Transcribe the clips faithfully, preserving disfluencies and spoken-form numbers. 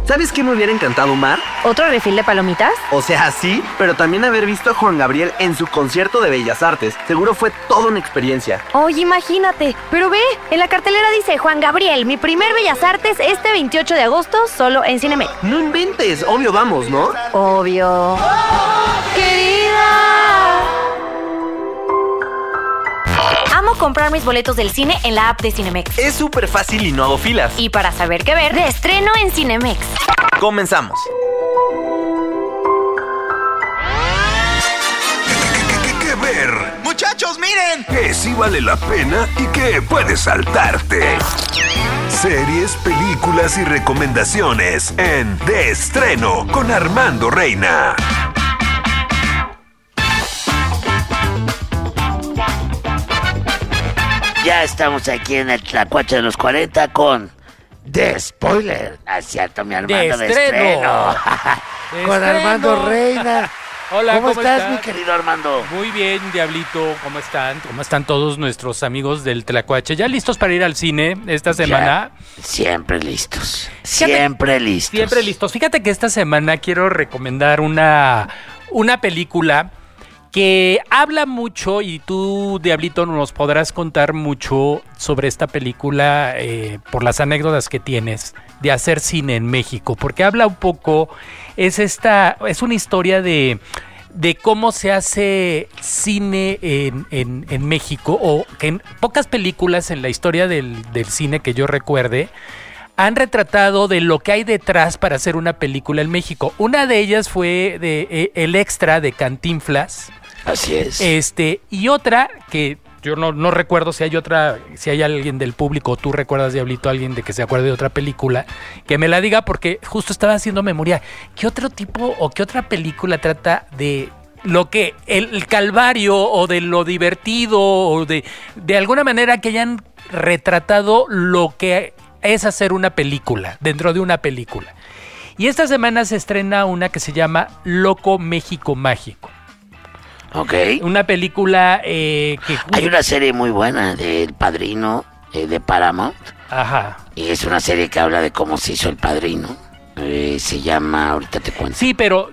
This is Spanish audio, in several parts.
¿Sabes qué me hubiera encantado, Mar? ¿Otro refil de palomitas? O sea, sí, pero también haber visto a Juan Gabriel en su concierto de Bellas Artes. Seguro fue toda una experiencia. Oye, imagínate. Pero ve, en la cartelera dice Juan Gabriel, mi primer Bellas Artes este veintiocho de agosto, solo en Cinemex. No inventes, obvio vamos, ¿no? Obvio. ¡Querida! Amo comprar mis boletos del cine en la app de Cinemex. Es súper fácil y no hago filas. Y para saber qué ver, de estreno en Cinemex. Comenzamos. ¿Qué, qué ver? ¡Muchachos, miren! Que sí vale la pena y que puedes saltarte. Series, películas y recomendaciones en De Estreno con Armando Reina. Ya estamos aquí en el Tlacuache de los cuarenta con The Spoiler. ¿No es cierto, mi hermano? De De estreno. De Con estreno. Armando Reina. Hola, ¿Cómo, ¿cómo estás, estás? mi querido Armando? Muy bien, Diablito, ¿cómo están? ¿Cómo están todos nuestros amigos del Tlacuache? ¿Ya listos para ir al cine esta semana? Ya, siempre listos. Fíjate, Siempre listos. Siempre listos. Fíjate que esta semana quiero recomendar una, una película que habla mucho, y tú, Diablito, nos podrás contar mucho sobre esta película eh, por las anécdotas que tienes de hacer cine en México, porque habla un poco, es esta, es una historia de, de cómo se hace cine en, en, en México, o que en pocas películas en la historia del, del cine que yo recuerde han retratado de lo que hay detrás para hacer una película en México. Una de ellas fue de eh, El Extra de Cantinflas. Así es. Este, y otra que yo no, no recuerdo si hay otra, si hay alguien del público, tú recuerdas, Diablito, alguien de que se acuerde de otra película, que me la diga, porque justo estaba haciendo memoria. ¿Qué otro tipo o qué otra película trata de lo que el, el calvario o de lo divertido o de, de alguna manera que hayan retratado lo que es hacer una película dentro de una película? Y esta semana se estrena una que se llama Loco México Mágico. Ok. Una película eh, que... Hay una serie muy buena de El Padrino, eh, de Paramount. Ajá. Y es una serie que habla de cómo se hizo El Padrino. Eh, se llama, ahorita te cuento. Sí, pero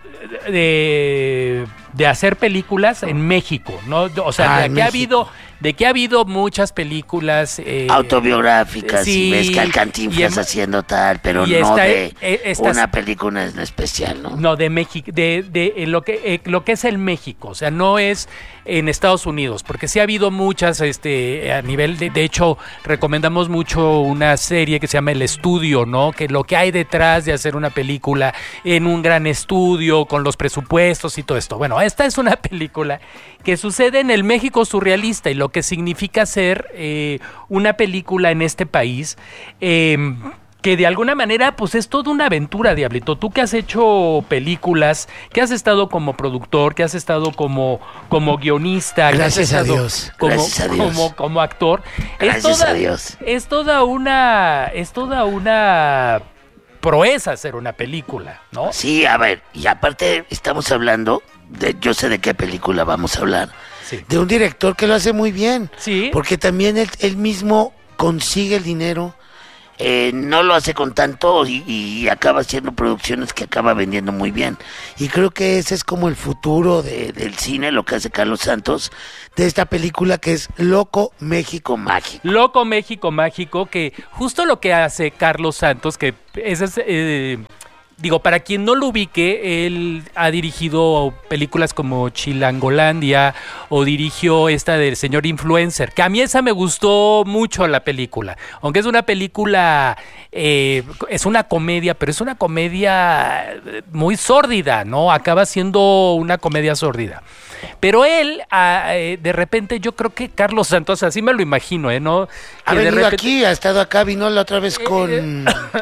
de, de hacer películas en México, ¿no? O sea, Ah, de en que ha México. habido... De que ha habido muchas películas... Eh, autobiográficas, sí, y ves que al Cantinflas y em- haciendo tal, pero y no esta- de eh, estas- una película en especial, ¿no? No, de México, de, de eh, lo que eh, lo que es el México, o sea, no es en Estados Unidos, porque sí ha habido muchas, este, a nivel de, de hecho, recomendamos mucho una serie que se llama El Estudio, ¿no? Que lo que hay detrás de hacer una película en un gran estudio, con los presupuestos y todo esto. Bueno, esta es una película que sucede en el México surrealista y lo que significa ser eh, una película en este país. Eh, que de alguna manera pues es toda una aventura, Diablito. Tú que has hecho películas, que has estado como productor, que has estado como, como guionista, Gracias que has a estado Dios, como, gracias a Dios. como, como actor. Gracias es toda, a Dios. Es toda una, es toda una proeza hacer una película, ¿no? Sí, a ver, y aparte estamos hablando, de, yo sé de qué película vamos a hablar, Sí. de un director que lo hace muy bien. Sí. Porque también él, él mismo consigue el dinero, eh, no lo hace con tanto y, y acaba haciendo producciones que acaba vendiendo muy bien. Y creo que ese es como el futuro de, del cine, lo que hace Carlos Santos, de esta película que es Loco México Mágico. Loco México Mágico, que justo lo que hace Carlos Santos, que ese es... Eh, Digo, para quien no lo ubique, él ha dirigido películas como Chilangolandia o dirigió esta del señor Influencer, que a mí esa me gustó mucho la película, aunque es una película, eh, es una comedia, pero es una comedia muy sórdida, ¿no? Acaba siendo una comedia sórdida. Pero él, ah, eh, de repente, yo creo que Carlos Santos, así me lo imagino, ¿eh? ¿No? Ha Que de venido repente- aquí, ha estado acá, vino la otra vez con...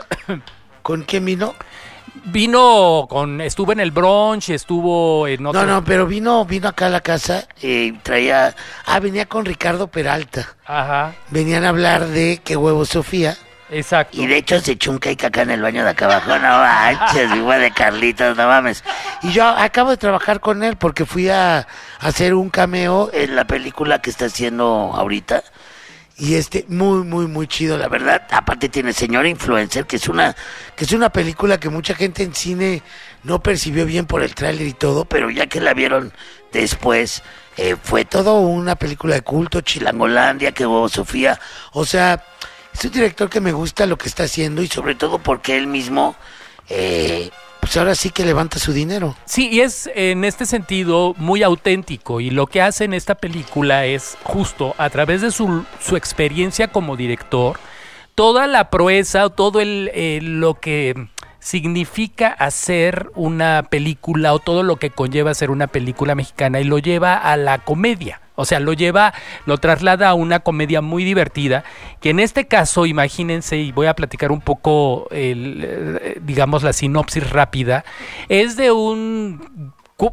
¿Con quién vino? Vino con, estuvo en el brunch, estuvo en otro... No, no, pero vino, vino acá a la casa y traía... Ah, venía con Ricardo Peralta. Ajá, Venían a hablar de Qué huevo Sofía. exacto. Y de hecho se echó un cake acá en el baño de acá abajo. No manches, igual de Carlitos, no mames. Y yo acabo de trabajar con él porque fui a, a hacer un cameo en la película que está haciendo ahorita. Y este, muy, muy, muy chido, la verdad. Aparte tiene Señora Influencer, que es una, que es una película que mucha gente en cine no percibió bien por el tráiler y todo, pero ya que la vieron después, eh, fue todo una película de culto, Chilangolandia, que hubo Sofía. O sea, es un director que me gusta lo que está haciendo y sobre todo porque él mismo, eh, pues ahora sí que levanta su dinero. Sí, y es en este sentido muy auténtico, y lo que hace en esta película es justo a través de su, su experiencia como director, toda la proeza, todo el, eh, lo que significa hacer una película o todo lo que conlleva hacer una película mexicana, y lo lleva a la comedia. O sea, lo lleva, lo traslada a una comedia muy divertida, que en este caso, imagínense, y voy a platicar un poco, el, digamos, la sinopsis rápida, es de un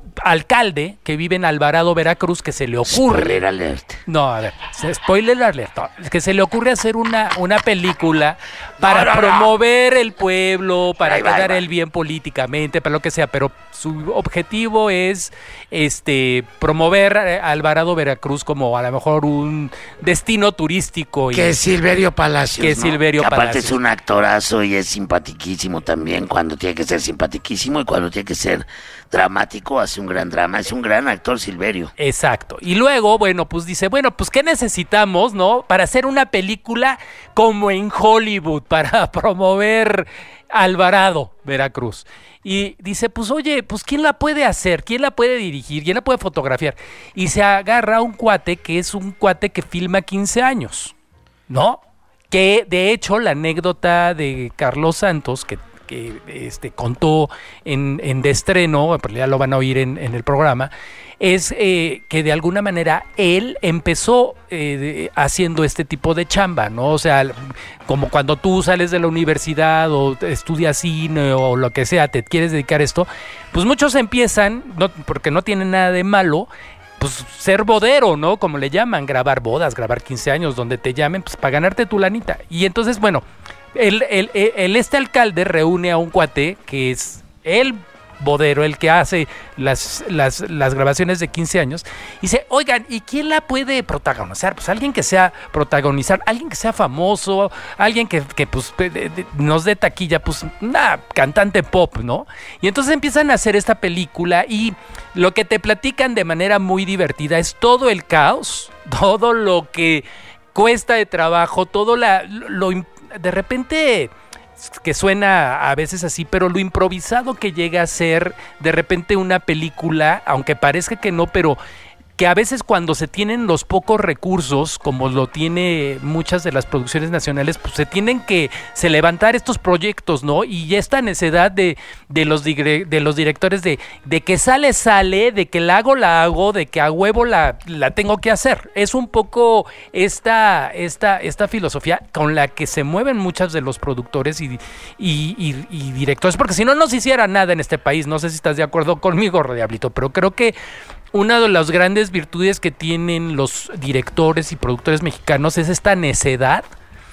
alcalde que vive en Alvarado, Veracruz, que se le ocurre... Spoiler alert. No, a ver, spoiler alert. No, que se le ocurre hacer una, una película para no, no, promover no. el pueblo, para ahí va, quedar ahí va. el bien políticamente, para lo que sea, pero su objetivo es este promover a Alvarado, Veracruz como a lo mejor un destino turístico. Y, que es Silverio Palacios, que es ¿no? Silverio que aparte Palacios. es un actorazo y es simpatiquísimo también, cuando tiene que ser simpatiquísimo y cuando tiene que ser dramático, hace un gran drama, es un gran actor Silverio. Exacto. Y luego, bueno, pues dice, bueno, pues ¿qué necesitamos, no? Para hacer una película como en Hollywood, para promover Alvarado, Veracruz. Y dice, pues oye, pues ¿quién la puede hacer? ¿Quién la puede dirigir? ¿Quién la puede fotografiar? Y se agarra a un cuate que es un cuate que filma quince años, ¿no? Que de hecho la anécdota de Carlos Santos, que que este, contó en, en de estreno, pero ya lo van a oír en, en el programa, es eh, que de alguna manera él empezó eh, de, haciendo este tipo de chamba, ¿no? O sea, como cuando tú sales de la universidad o estudias cine o lo que sea, te quieres dedicar a esto, pues muchos empiezan, no, porque no tienen nada de malo, pues ser bodero, ¿no? Como le llaman, grabar bodas, grabar quince años, donde te llamen, pues para ganarte tu lanita. Y entonces, bueno, el, el, el, el este alcalde reúne a un cuate que es el bodero, el que hace las, las, las grabaciones de quince años, y dice, oigan, ¿y quién la puede protagonizar? Pues alguien que sea protagonizar, alguien que sea famoso, alguien que, que pues de, de, nos dé taquilla, pues una cantante pop, ¿no? Y entonces empiezan a hacer esta película y lo que te platican de manera muy divertida es todo el caos, todo lo que cuesta de trabajo, todo la, lo, lo de repente... que suena a veces así, pero lo improvisado que llega a ser de repente una película, aunque parezca que no, pero que a veces cuando se tienen los pocos recursos, como lo tiene muchas de las producciones nacionales, pues se tienen que se levantar estos proyectos, ¿no? Y esta necedad de, de, los, de los directores de, de que sale, sale, de que la hago, la hago, de que a huevo la, la tengo que hacer. Es un poco esta, esta, esta filosofía con la que se mueven muchos de los productores y, y, y, y directores, porque si no, no se hiciera nada en este país. No sé si estás de acuerdo conmigo, Diablito, pero creo que una de las grandes virtudes que tienen los directores y productores mexicanos es esta necedad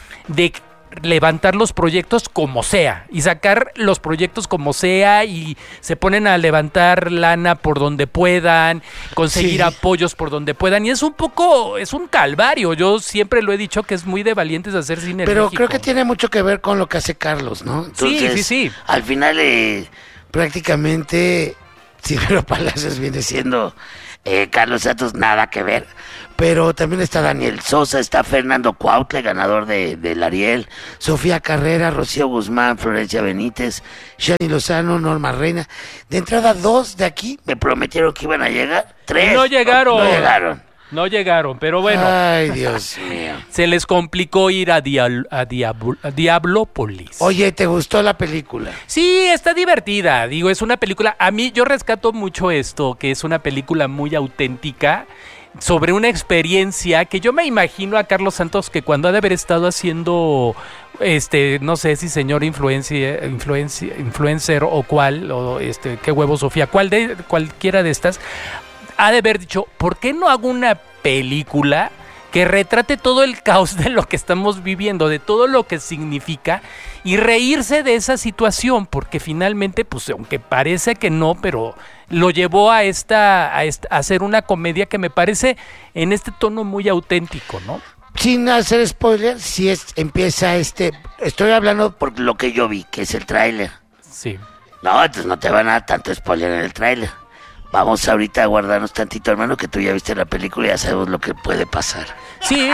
de levantar los proyectos como sea y sacar los proyectos como sea, y se ponen a levantar lana por donde puedan, conseguir sí. apoyos por donde puedan, y es un poco, es un calvario. Yo siempre lo he dicho que es muy de valientes hacer cine pero en México. Creo que tiene mucho que ver con lo que hace Carlos, ¿no? Entonces, sí, sí, sí. Al final eh, prácticamente Silverio Palacios viene siendo eh, Carlos Santos, nada que ver. Pero también está Daniel Sosa, está Fernando Cuautle, ganador de, del Ariel, Sofía Carrera, Rocío Guzmán, Florencia Benítez, Shani Lozano, Norma Reina. De entrada, dos de aquí me prometieron que iban a llegar. Tres. No llegaron. No, no llegaron. No llegaron, pero bueno. Ay, Dios mío. Se les complicó ir a, Dial, a, Diablo, a Diablópolis. Oye, ¿te gustó la película? Sí, está divertida. Digo, es una película... A mí, yo rescato mucho esto, que es una película muy auténtica sobre una experiencia que yo me imagino a Carlos Santos, que cuando ha de haber estado haciendo... este no sé si señor influencia, influencia, influencer o cuál, o este qué huevo Sofía, cuál de, cualquiera de estas... ha de haber dicho, ¿por qué no hago una película que retrate todo el caos de lo que estamos viviendo, de todo lo que significa, y reírse de esa situación? Porque finalmente, pues aunque parece que no, pero lo llevó a esta, a esta, a hacer una comedia que me parece en este tono muy auténtico, ¿no? sin hacer spoiler, si es, empieza este... Estoy hablando por lo que yo vi, que es el tráiler. Sí. No, entonces no te van a dar tanto spoiler en el tráiler. Vamos ahorita a guardarnos tantito, hermano, que tú ya viste la película y ya sabemos lo que puede pasar. Sí.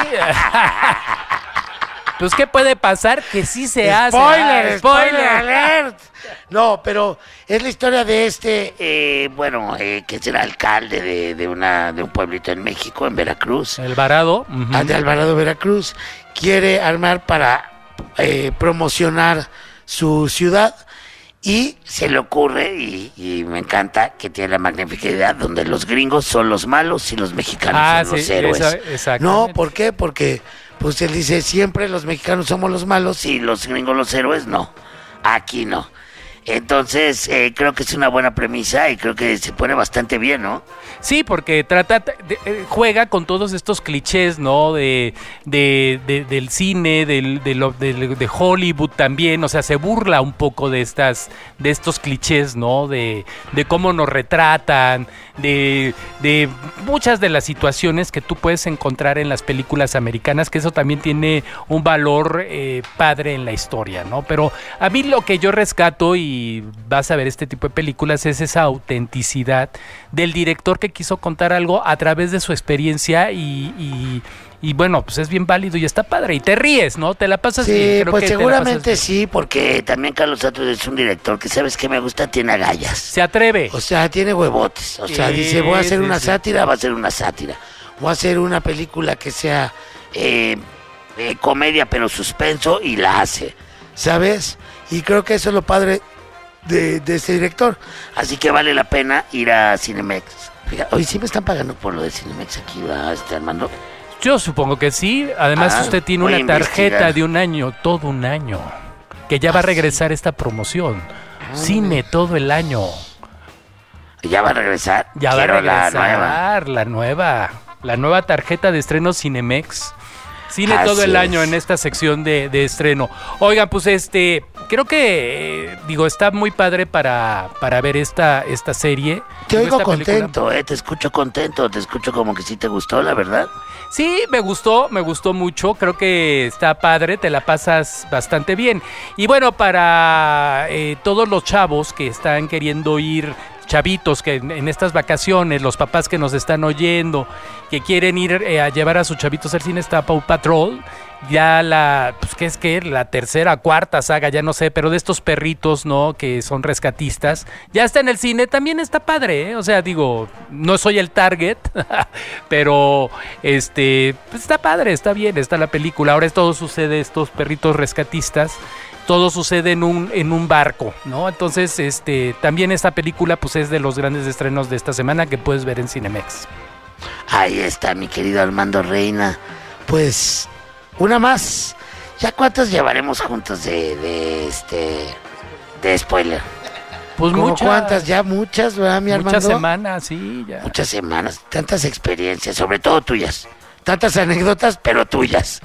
Pues, ¿qué puede pasar? Que sí se hace. ¡Spoiler! Ah, ¡Spoiler alert! No, pero es la historia de este, eh, bueno, eh, que es el alcalde de, de, una, de un pueblito en México, en Veracruz. El Varado. Uh-huh. Ah, de Alvarado, Veracruz. Quiere armar para eh, promocionar su ciudad. Y se le ocurre, y, y me encanta, que tiene la magnífica idea donde los gringos son los malos y los mexicanos Ah, son sí, los héroes. esa- exactamente. No, ¿por qué? Porque pues él dice, siempre los mexicanos somos los malos y los gringos los héroes. No, aquí no. Entonces, eh, creo que es una buena premisa y creo que se pone bastante bien, ¿no? Sí, porque trata, de- eh, juega con todos estos clichés, ¿no? De, de, de- del cine, del, de, lo- del- de Hollywood también, o sea, se burla un poco de estas, de estos clichés, ¿no? De, de cómo nos retratan, de, de muchas de las situaciones que tú puedes encontrar en las películas americanas, que eso también tiene un valor eh, padre en la historia, ¿no? Pero a mí lo que yo rescato, y vas a ver este tipo de películas, es esa autenticidad del director que quiso contar algo a través de su experiencia y, y, y bueno, pues es bien válido y está padre y te ríes, ¿no? Te la pasas bien. Sí, creo pues que te la seguramente pasas bien. sí, porque también Carlos Santos es un director que, ¿sabes qué me gusta? Tiene agallas. Se atreve. O sea, tiene huevotes. O sea, Sí, dice, voy a hacer sí, una sí. sátira, va a ser una sátira. Voy a hacer una película que sea eh, eh, comedia, pero suspenso, y la hace. ¿Sabes? Y creo que eso es lo padre de, de este director. Así que vale la pena ir a Cinemex. Fíjate, hoy sí me están pagando por lo de Cinemex aquí, ¿verdad, este Armando? Yo supongo que sí. Además, Ah, usted tiene voy a una tarjeta investigar. de un año, todo un año, que ya va a Ah, sí. regresar esta promoción. Cine todo el año. Ya va a regresar. Ya Quiero va a la regresar nueva. la nueva, la nueva tarjeta de estreno Cinemex. Cine Así todo el año es. en esta sección de, de estreno. Oigan, pues este, creo que, eh, digo, está muy padre para, para ver esta, esta serie. Te Digo, oigo esta película. contento, eh, te escucho contento, te escucho como que sí te gustó, la verdad. Sí, me gustó, me gustó mucho. Creo que está padre, te la pasas bastante bien. Y bueno, para eh, todos los chavos que están queriendo ir, chavitos que en, en estas vacaciones, los papás que nos están oyendo, que quieren ir eh, a llevar a sus chavitos al cine, está Paw Patrol. Ya la, pues qué es que la tercera, cuarta saga, ya no sé, pero de estos perritos, ¿no? Que son rescatistas, ya está en el cine, también está padre, ¿eh? O sea, digo, no soy el target, pero este, pues está padre, está bien, está la película. Ahora es todo sucede, estos perritos rescatistas, todo sucede en un, en un barco, ¿no? Entonces, este, también esta película, pues es de los grandes estrenos de esta semana que puedes ver en Cinemex. Ahí está, mi querido Armando Reina. Pues, una más. ¿Ya cuántas llevaremos juntos de, de este, de spoiler? Pues ¿Cómo muchas, cuántas? Ya muchas, ¿verdad, mi Armando? muchas semanas, sí, ya. Muchas semanas, tantas experiencias, sobre todo tuyas. Tantas anécdotas, pero tuyas.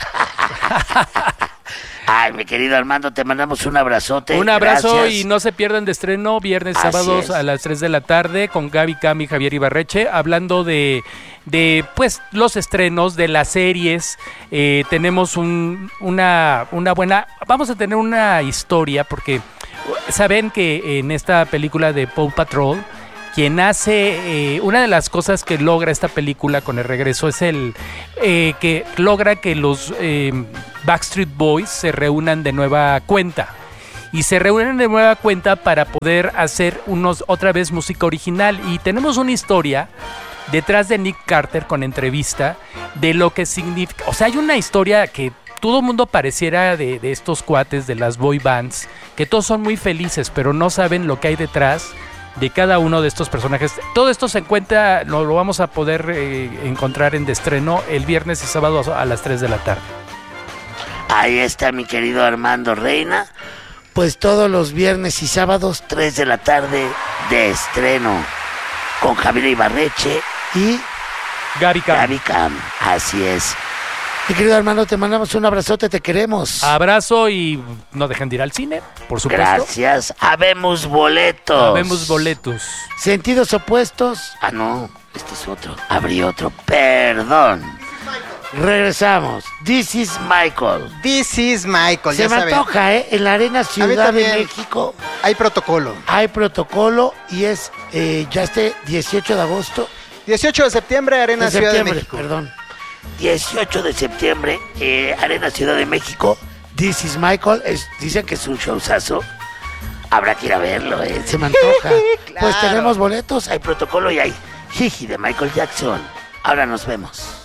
Ay, mi querido Armando, te mandamos un abrazote. Un abrazo. Gracias. Y no se pierdan de estreno viernes, Así sábados es. a las tres de la tarde con Gaby Cam y Javier Ibarreche, hablando de, de pues los estrenos de las series. Eh, tenemos un, una, una buena, vamos a tener una historia porque saben que en esta película de Paw Patrol, quien hace, eh, una de las cosas que logra esta película con el regreso es el eh, que logra que los eh, Backstreet Boys se reúnan de nueva cuenta. Y se reúnen de nueva cuenta para poder hacer unos otra vez música original. Y tenemos una historia detrás de Nick Carter con entrevista de lo que significa. O sea, hay una historia que todo el mundo pareciera de, de estos cuates de las boy bands, que todos son muy felices, pero no saben lo que hay detrás de cada uno de estos personajes. Todo esto se encuentra, lo, lo vamos a poder eh, encontrar en de estreno el viernes y sábado a las tres de la tarde. Ahí está, mi querido Armando Reina. Pues todos los viernes y sábados, tres de la tarde, de estreno. Con Javier Ibarreche y Gaby Cam. Gaby Cam. Así es. Mi querido Armando, te mandamos un abrazote, te queremos. Abrazo y no dejen de ir al cine, por supuesto. Gracias. Habemos boletos. Habemos boletos. Sentidos opuestos. Ah, no, este es otro. Abrí otro. Perdón. Regresamos. This is Michael. This is Michael, Se ya me saben. antoja, ¿eh? En la Arena Ciudad de también. México Hay protocolo. hay protocolo y es eh, ya este dieciocho de agosto. dieciocho de septiembre, Arena de Ciudad de septiembre, México. Perdón. dieciocho de septiembre, eh, Arena Ciudad de México. This is Michael. Es, dicen que es un showzazo. Habrá que ir a verlo, ¿eh? Se me antoja. Claro. Pues tenemos boletos, hay protocolo y hay Jiji de Michael Jackson. Ahora nos vemos.